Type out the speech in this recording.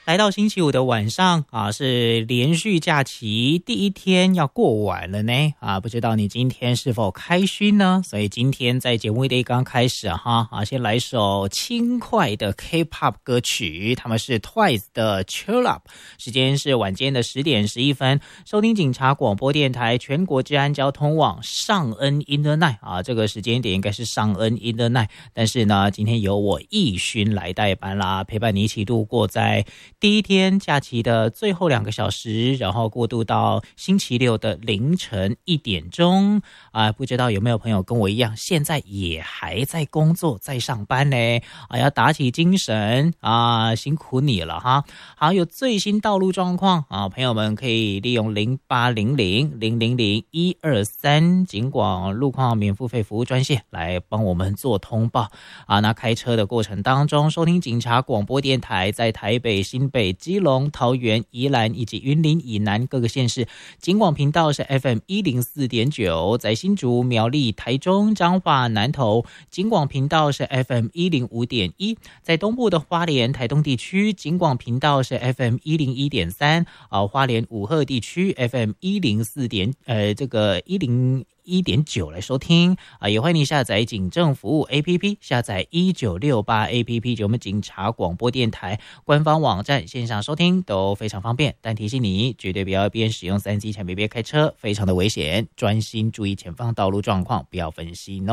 来到星期五的晚上啊，是连续假期第一天要过完了呢啊，不知道你今天是否开心呢？所以今天在节目一刚开始先来首轻快的 K-pop 歌曲，他们是 Twice 的 Cheer Up， 时间是晚间的10点11分，收听警察广播电台全国治安交通网上恩 in the night 啊，这个时间点应该是上恩 in the night， 但是呢，今天由我奕勋来代班啦，陪伴你一起度过在第一天假期的最后2个小时，然后过渡到星期六的凌晨1点钟啊，不知道有没有朋友跟我一样，现在也还在工作，在上班呢啊，要打起精神啊，辛苦你了哈。好，有最新道路状况啊，朋友们可以利用0800000123警广路况免付费服务专线来帮我们做通报啊。那开车的过程当中，收听警察广播电台，在台北、新北、基隆、桃园、宜兰以及云林以南各个县市，警广频道是 FM104.9， 在新竹、苗栗、台中、彰化、南投，警广频道是 FM105.1， 在东部的花莲、台东地区，警广频道是 FM101.3， 花莲武鹤地区 FM104.101.9 来收听啊，也欢迎你下载警政服务 APP， 下载1968 APP， 就我们警察广播电台官方网站线上收听都非常方便，但提醒你绝对不要边使用3G 产品边开车，非常的危险，专心注意前方道路状况，不要分心哦。